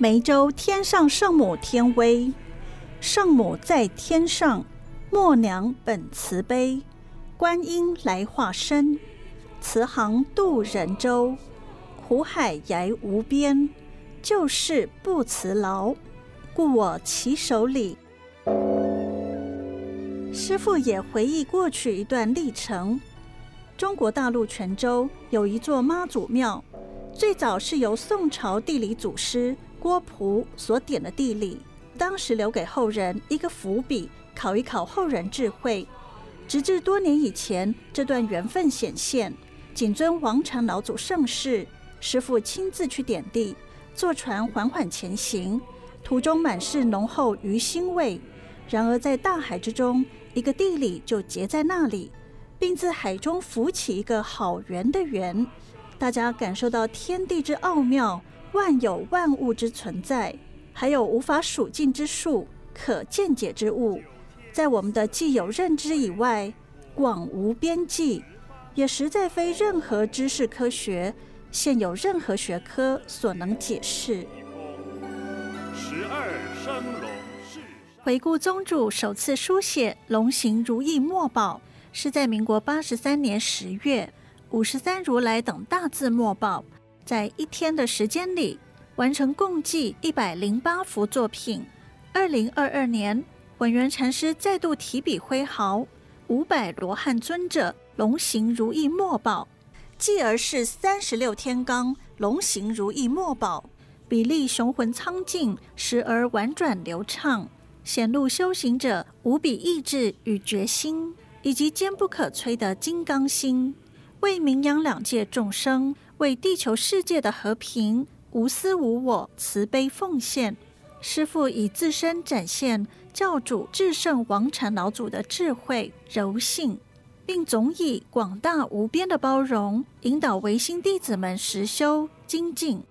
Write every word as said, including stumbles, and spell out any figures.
梅州天上圣母天威，圣母在天上，默娘本慈悲，观音来化身，慈航渡人舟，苦海涯无边，救世不辞劳，故我其手里。师父也回忆过去一段历程。中国大陆泉州有一座妈祖庙，最早是由宋朝地理祖师郭璞所点的地理，当时留给后人一个伏笔，考一考后人智慧。直至多年以前，这段缘分显现，谨遵王禅老祖圣事，师父亲自去点地，坐船缓缓前行，途中满是浓厚鱼腥味。然而在大海之中，一个地理就结在那里，并自海中浮起一个好圆的圆。大家感受到天地之奥妙，万有万物之存在，还有无法数尽之数，可见解之物，在我们的既有认知以外，广无边际，也实在非任何知识科学、现有任何学科所能解释。 十二生龙是回顾宗主首次书写龙行如意墨宝，是在民国八十三年十月，五十三如来等大字墨宝，在一天的时间里完成共计一百零八幅作品。二零二二年，文渊禅师再度提笔挥毫，五百罗汉尊者龙行如意墨宝，继而是三十六天罡龙行如意墨宝，比例雄浑苍劲，时而婉转流畅，显露修行者无比意志与决心，以及坚不可摧的金刚心，为名扬两界众生，为地球世界的和平无私无我慈悲奉献。师父以自身展现教主至圣王禅老祖的智慧柔性，并总以广大无边的包容引导唯心弟子们实修精进。